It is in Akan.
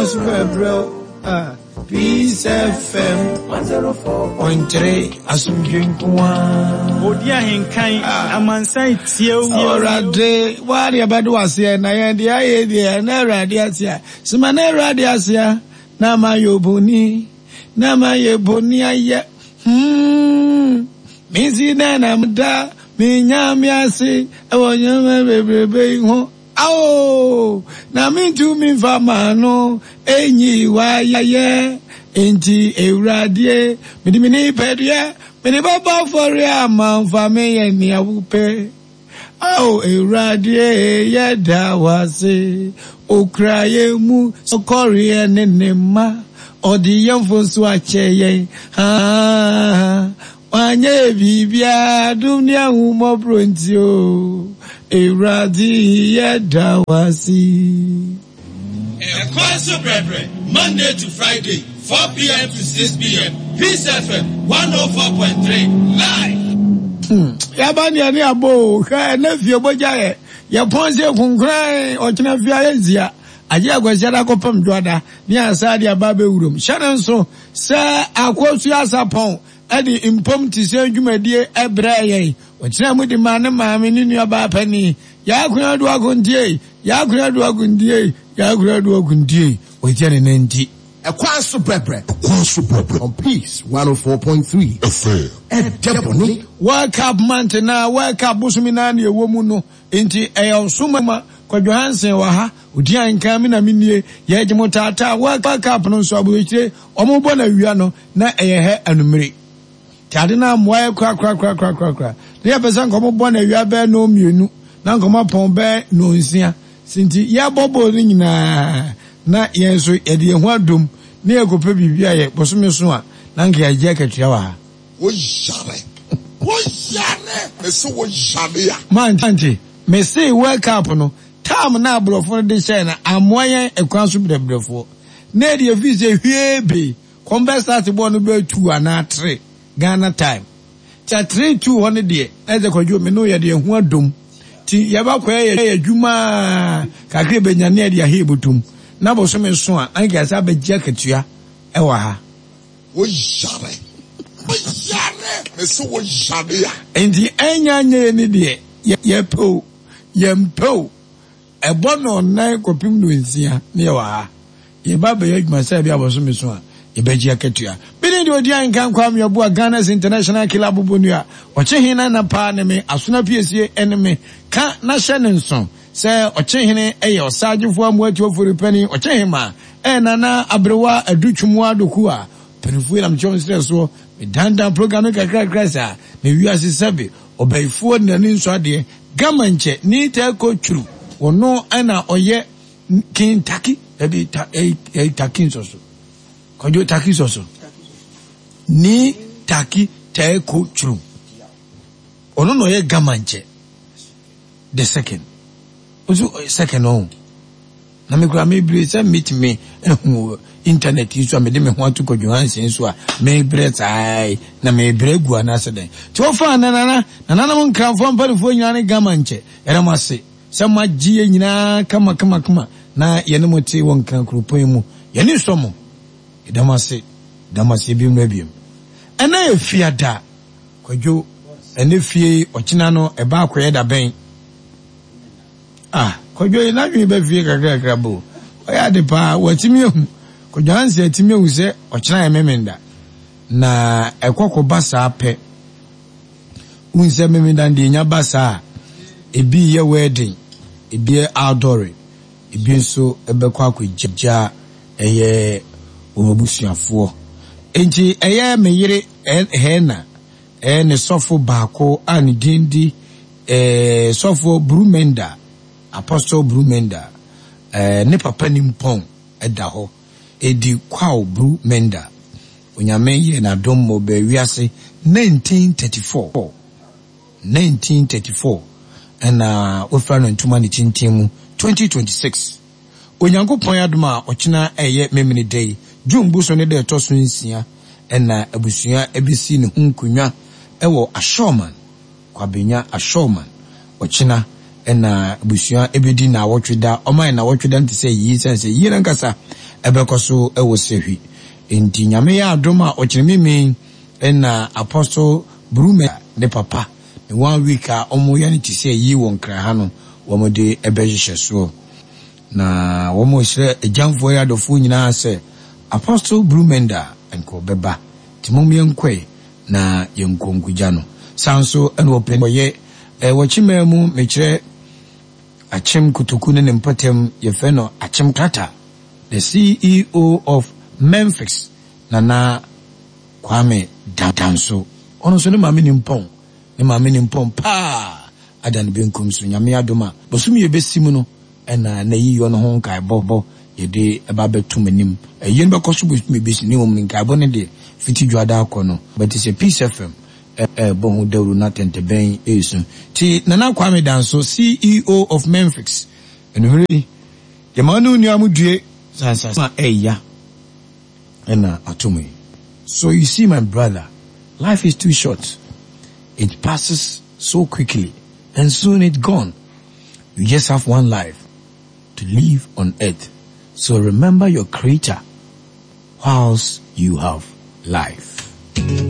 Bro. Peace FM 104.3 Asumdwinkwa Odia henkan amansai tieu orade wari abadu ase na ye dia ye dia na rade asia sima na rade asia na mayoboni aye mizi na mda minyami ase ewonyame bebrebe ho awo na mintu minfama no enyi wa ye enti ewradie midimini pedie mini baba for ya manfa me ye ni awupe awo ewradie ye da wase okraye mu sokori enenema odi yemfonso ache ha wanye bibia dunia humo brontio Eradi Yedawasi. Ekwaso Brebre, Monday to Friday, 4 p.m. to 6 p.m. Peace FM 104.3 live. Yabani ani abo, ka nefio bojaye. Ya ponse kunkran ochina fia yezia. Aje agwesiada kopam dwada. Ni asadi ababe urum. Shana nso se akwosu asapon. Adi impom ti se dwumadie ebreye. Ochina mudi mane maame ni nuaba pani ya kunadu agundie otiane nanti Ekwaso Brebre on Peace 104.3 FM Edeboni World Cup month na World Cup busumina na ewomu no enti eyonsuma Kwadwo Hansen wa ha odi anka me na minie ye gimotata World Cup no so abochire omo na wia no na eyehe anumere Tade na moye kra ne pesa nkomo bo na wia be no mienu na nkomo pon be no nsia sinti ya bobo ni nyina na yenso ede ehu adom na ekope bibia ye bosome so a na nka ya katua wa wo yare me so wo yare ya man tanti me say World Cup no time na abrofo de share na amoyen ekwanso brebrefo na de fi se hwiebe converse bo no be 2 ana 3 Ghana time. Cha 3-2 de eze kwadwo me no ye de hu adom. Ti ye ba kwa ye adwuma kakre benyane de ahebutum. Na boso me so a an ga sa be gya katua e wa ha. Wo yare me so wo yare ya. Enti enya nye ni de ye po ye mpo e bono na kopim no nsia ne wa ha. Ye ba be adwuma sa bia boso me so a Ibeji ketua. Bini di odi anka kwa myabu Ghana's International Killer Bubunua. Oche hina na pa ne me asuna piesie eneme ka na hyene nso. Se oche hine eye osagefo amuati ofori pani oche hima na abrewa adutwumu adoku a penifu lam chonsre so me dandan program kakra krasa me wiase sebe obaifo na ni nso ade gamanche ni ta ko twuru wono ana oye Kentucky ebi takin so Kwadwo taki soso ni taki teko churu ono no ye gamanche the second ozu second on na me kura me bre say meet me internet iso me de me ho atu Kwadwo Hansen so a me bre tai na me bre gu anaseden ti ofa na mo nkranfo mparifo nyane gamanche era mase se magie nyina kama na ye ne moti won kan kropon mu ye ni somo damase bi mrabiem ena efiada Kwadwo ene fie ochina no eba akoye da ben Kwadwo na dwi be fie kakra bo oya de pa watimi ehu Kwadwo Hansen atimi ehu se ochina ye memenda na ekoko basa pe unse memenda ndi nya basa ebi ye wedding ebi outdoor ebi nso ebekọ akojja eye obusuafo enti eye meyire hena ne sofo baako ani dindi sofo Brumenda Apostle Brumenda ne papa ni mpon eda ho edi kwao Brumenda onyame ye na dom mo be wiase 1934 na ofra no ntuma ni tintimu 2026 onyankopon adoma ochina eye memini day June buso ne de to so nsia na abusua ebisi ne hunkunwa ewo Ashoman kwabenya Ashoman ochina na abusua ebedi na wotweda oman na wotweda nti se yi sense yi na nkasa ebekoso ewo sehi enti nyame ya adoma ochiremimi na Apostle Brume ne papa ne 1 week a omo ya ne tise yi won kra ha no womo de ebehye so na womo hire ejamfo ya dofo nyina se Apostle Brumenda enko beba timom yenkwe na yenkonkuja no sanso ene open boye wachimemu mekire Achim Kutuku ne mpatem yefe no Achim Kata, the CEO of Memphis Nana Kwame Danso ono so ne maame nimpon pa adan benkum so nyame adoma bosum ye besimu no na yiyo no ho nkai bobo ye de eba betum anim yen be koso bosum besi ni wom nkai bo ne de fiti dwada akono but it's a Peace FM bon dawru na tenteben esu ti Nana Kwame Danso CEO of Memphis and really the manu ni amudue sansa eya na atumi. So you see, my brother, life is too short. It passes so quickly and soon it's gone. You just have one life to live on earth. So remember your Creator whilst you have life.